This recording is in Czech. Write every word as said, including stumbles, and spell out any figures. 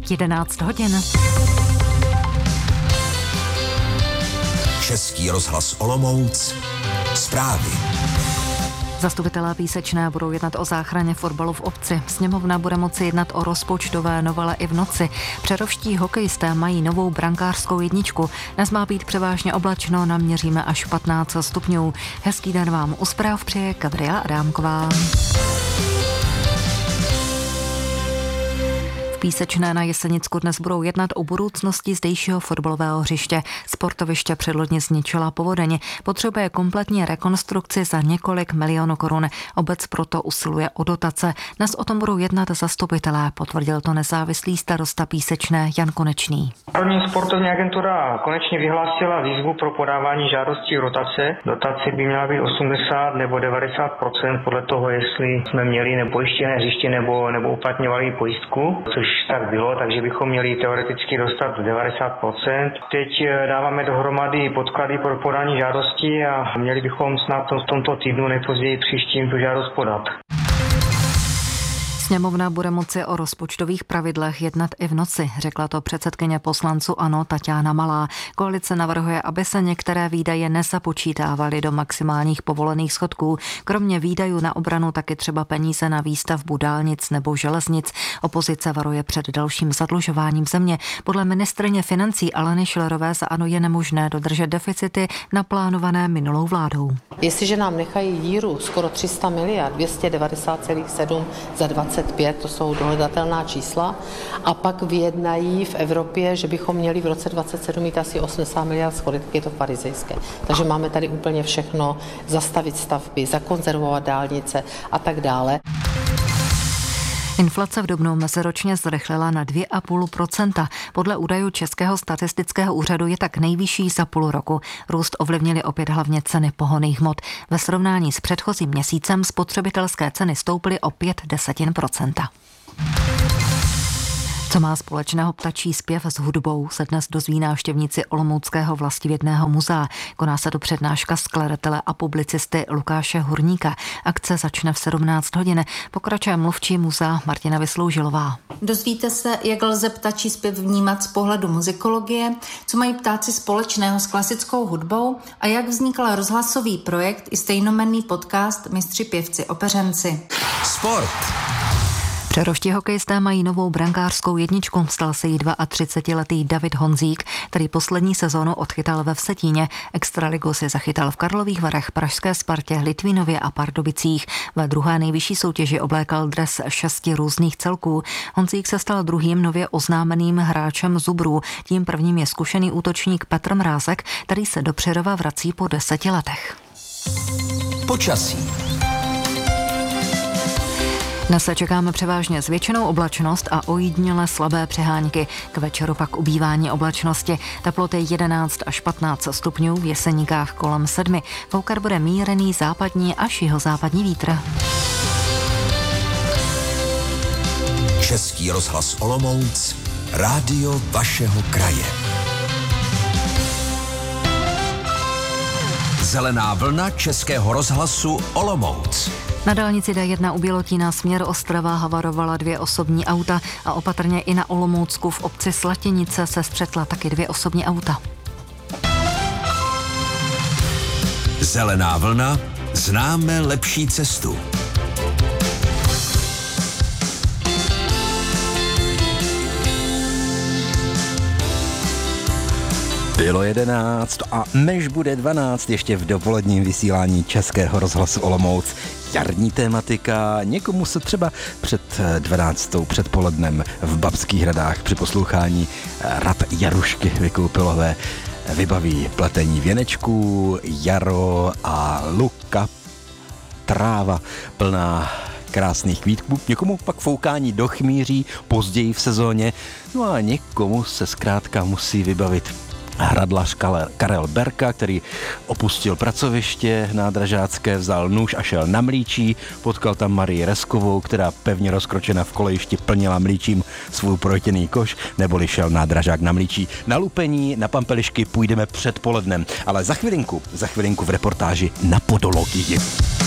jedenáct hodin. Český rozhlas Olomouc. Zprávy. Zastupitelé Písečné budou jednat o záchraně fotbalu v obci. Sněmovna bude moci jednat o rozpočtové novele i v noci. Přerovští hokejisté mají novou brankářskou jedničku. Dnes má být převážně oblačno, naměříme až patnáct stupňů. Hezký den vám u zpráv přeje Gabriela Adámková. Písečné na Jesenicku dnes budou jednat o budoucnosti zdejšího fotbalového hřiště. Sportoviště předloni zničila povodeň. Potřebuje kompletní rekonstrukci za několik milionů korun. Obec proto usiluje o dotace. Dnes o tom budou jednat zastupitelé, potvrdil to nezávislý starosta Písečné Jan Konečný. Národní sportovní agentura konečně vyhlásila výzvu pro podávání žádostí o dotace. Dotace by měla být osmdesát nebo devadesát procent podle toho, jestli jsme měli nepojištěné hřiště nebo, nebo uplatňovali pojistku, což tak bylo, takže bychom měli teoreticky dostat devadesát procent. Teď dáváme dohromady podklady pro podání žádosti a měli bychom snad v tomto týdnu nejpozději příštím tu žádost podat. Sněmovna bude moci o rozpočtových pravidlech jednat i v noci, řekla to předsedkyně poslanců ANO Taťána Malá. Koalice navrhuje, aby se některé výdaje nezapočítávaly do maximálních povolených schodků. Kromě výdajů na obranu taky třeba peníze na výstavbu dálnic nebo železnic. Opozice varuje před dalším zadlužováním země. Podle ministryně financí Aleny Schillerové za ANO je nemožné dodržet deficity naplánované minulou vládou. Jestliže nám nechají díru skoro tři sta miliard, dvě stě devadesát celá sedm za dvacet pět, to jsou dohledatelná čísla, a pak vyjednají v Evropě, že bychom měli v roce dvacet sedm mít asi osmdesát miliard schodek, je to farizejské. Takže máme tady úplně všechno, zastavit stavby, zakonzervovat dálnice a tak dále. Inflace v dubnu meziročně zrychlila na dvě celá pět procenta. Podle údajů Českého statistického úřadu je tak nejvyšší za půl roku. Růst ovlivnily opět hlavně ceny pohonných hmot. Ve srovnání s předchozím měsícem spotřebitelské ceny stouply o pět desetin procenta. Co má společného ptačí zpěv s hudbou, se dnes dozví návštěvníci Olomouckého vlastivědného muzea. Koná se tu přednáška skladatele a publicisty Lukáše Hurníka. Akce začne v sedmnáct hodin. Pokračuje mluvčí muzea Martina Vysloužilová. Dozvíte se, jak lze ptačí zpěv vnímat z pohledu muzikologie, co mají ptáci společného s klasickou hudbou a jak vznikl rozhlasový projekt i stejnomenný podcast Mistři pěvci opeřenci. Sport. Přerovští hokejisté mají novou brankářskou jedničku. Stal se jí třicetiletý David Honzík, který poslední sezónu odchytal ve Vsetíně. Extraligu si zachytal v Karlových Varech, pražské Spartě, Litvínově a Pardubicích. Ve druhé nejvyšší soutěži oblékal dres šesti různých celků. Honzík se stal druhým nově oznámeným hráčem Zubrů. Tím prvním je zkušený útočník Petr Mrázek, který se do Přerova vrací po deseti letech. Počasí. Dnes se čekáme převážně zvětšenou oblačnost a ojedinělé slabé přehánky. K večeru pak ubývání oblačnosti. Teploty jedenáct až patnáct stupňů, v Jeseníkách kolem sedmi. Foukat bude mírný západní až jihozápadní vítr. Český rozhlas Olomouc, rádio vašeho kraje. Zelená vlna Českého rozhlasu Olomouc. Na dálnici D jedna u Bělotína směr Ostrava havarovala dvě osobní auta a opatrně i na Olomoucku v obci Slatěnice se střetla taky dvě osobní auta. Zelená vlna, známe lepší cestu. Bylo jedenáct a než bude dvanáct, ještě v dopoledním vysílání Českého rozhlasu Olomouc. Jarní tématika, někomu se třeba před dvanáctou předpolednem v Babských Hradách při poslouchání Rad Jarušky Vykoupilové vybaví pletení věnečků, jaro a luka, tráva plná krásných kvítků, někomu pak foukání do chmíří později v sezóně, no a někomu se zkrátka musí vybavit hradlař Karel Berka, který opustil pracoviště nádražácké, vzal nůž a šel na Mlíčí, potkal tam Marii Reskovou, která pevně rozkročena v kolejišti plnila mlíčím svůj projtěný koš, neboli šel nádražák na Mlíčí. Na lupení, na pampelišky půjdeme předpolednem, ale za chvilinku, za chvilinku v reportáži na podologii.